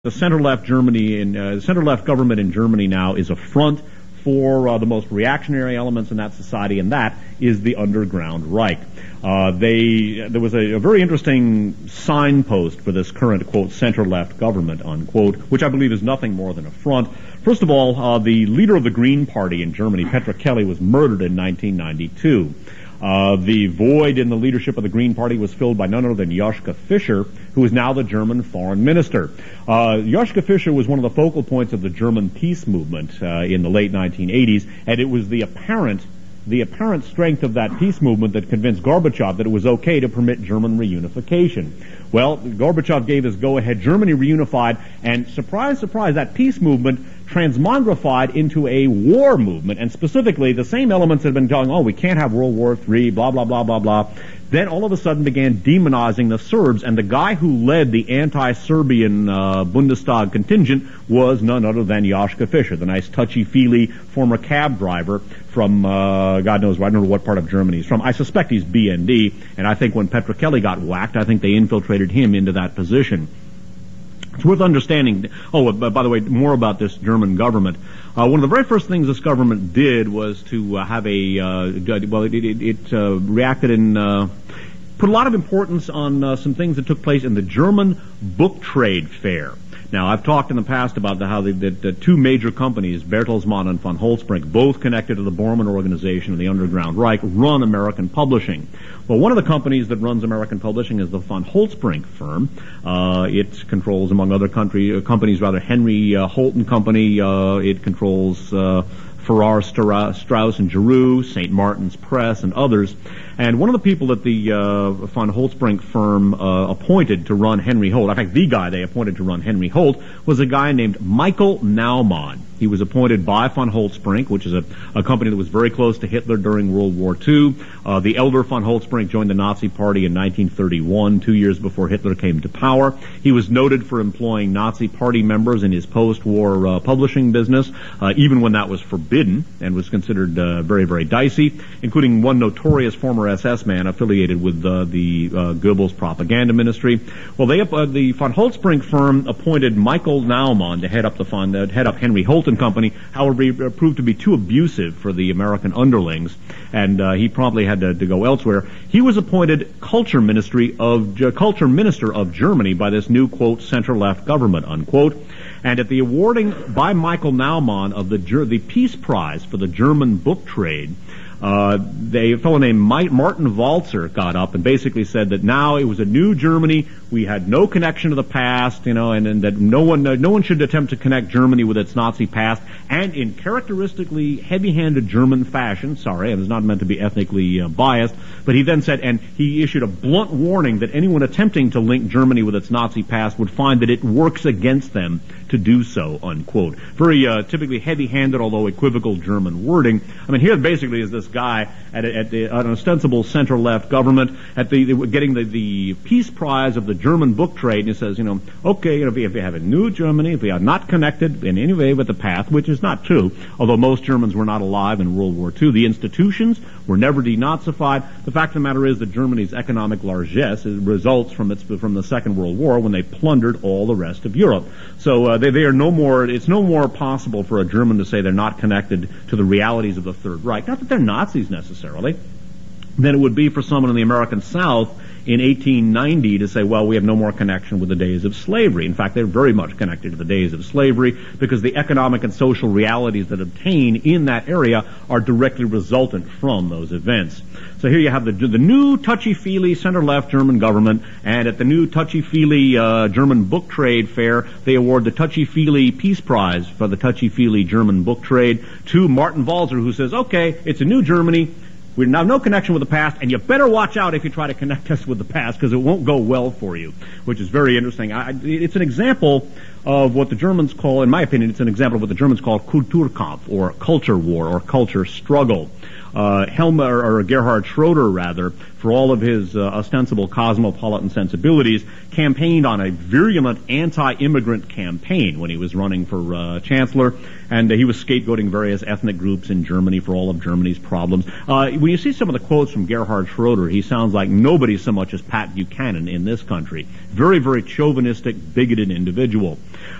The center-left center-left government in Germany now is a front for the most reactionary elements in that society, and that is the Underground Reich. There was a very interesting signpost for this current, quote, center-left government, unquote, which I believe is nothing more than a front. First of all, the leader of the Green Party in Germany, Petra Kelly, was murdered in 1992. The void in the leadership of the Green Party was filled by none other than Joschka Fischer, who is now the German foreign minister. Joschka Fischer was one of the focal points of the German peace movement in the late 1980s, and it was the apparent strength of that peace movement that convinced Gorbachev that it was okay to permit German reunification. Well, Gorbachev gave his go-ahead. Germany reunified, and surprise, surprise, that peace movement transmogrified into a war movement, and specifically the same elements that had been telling, oh, we can't have World War III, blah, blah, blah, blah, blah, then all of a sudden began demonizing the Serbs, and the guy who led the anti-Serbian Bundestag contingent was none other than Joschka Fischer, the nice touchy-feely former cab driver from, God knows, I don't know what part of Germany he's from. I suspect he's BND, and I think when Petra Kelly got whacked, I think they infiltrated him into that position. It's worth understanding. Oh, by the way, more about this German government. One of the very first things this government did was to have it reacted and put a lot of importance on some things that took place in the German book trade fair. Now, I've talked in the past about how the two major companies, Bertelsmann and von Holtzbrinck, both connected to the Bormann organization and the Underground Reich, run American publishing. Well, one of the companies that runs American publishing is the von Holtzbrinck firm. It controls, among other companies, Henry Holt and Company. It controls Farrar, Straus and Giroux, St. Martin's Press, and others. And one of the people that the von Holtzbrinck firm appointed to run Henry Holt, in fact, the guy they appointed to run Henry Holt, was a guy named Michael Naumann. He was appointed by von Holtzbrinck, which is a company that was very close to Hitler during World War II. The elder von Holtzbrinck joined the Nazi Party in 1931, 2 years before Hitler came to power. He was noted for employing Nazi Party members in his post-war publishing business, even when that was forbidden and was considered very, very dicey, including one notorious former SS man affiliated with the Goebbels propaganda ministry. Well, the von Holtzbrinck firm appointed Michael Naumann to head up Henry Holt and Company. However, he proved to be too abusive for the American underlings, and he promptly had to go elsewhere. He was appointed culture minister of Germany by this new, quote, center-left government, unquote. And at the awarding by Michael Naumann of the Peace Prize for the German book trade, a fellow named Martin Walzer got up and basically said that now it was a new Germany. We had no connection to the past, and that no one should attempt to connect Germany with its Nazi past. And in characteristically heavy-handed German fashion, sorry, I was not meant to be ethnically biased, but he then said, and he issued a blunt warning that anyone attempting to link Germany with its Nazi past would find that it works against them to do so, unquote. Very typically heavy-handed, although equivocal German wording. I mean, here basically is this guy at an ostensible center-left government getting the Peace Prize of the German book trade, and he says, okay, if you have a new Germany, if we are not connected in any way with the past, which is not true, although most Germans were not alive in World War II, the institutions were never denazified. The fact of the matter is that Germany's economic largesse results from the Second World War, when they plundered all the rest of Europe. So they are no more. It's no more possible for a German to say they're not connected to the realities of the Third Reich. Not that they're Nazis necessarily, than it would be for someone in the American South in 1890 to say, well, we have no more connection with the days of slavery. In fact, they're very much connected to the days of slavery because the economic and social realities that obtain in that area are directly resultant from those events. So here you have the new touchy-feely center-left German government, and at the new touchy-feely German book trade fair, they award the touchy-feely Peace Prize for the touchy-feely German book trade to Martin Walzer, who says, okay, it's a new Germany. We have no connection with the past, and you better watch out if you try to connect us with the past, because it won't go well for you, which is very interesting. It's an example of what the Germans call, in my opinion, it's an example of what the Germans call Kulturkampf, or culture war, or culture struggle. Gerhard Schroeder, rather, for all of his ostensible cosmopolitan sensibilities, campaigned on a virulent anti-immigrant campaign when he was running for chancellor, and he was scapegoating various ethnic groups in Germany for all of Germany's problems. When you see some of the quotes from Gerhard Schroeder, he sounds like nobody so much as Pat Buchanan in this country. Very, very chauvinistic, bigoted individual.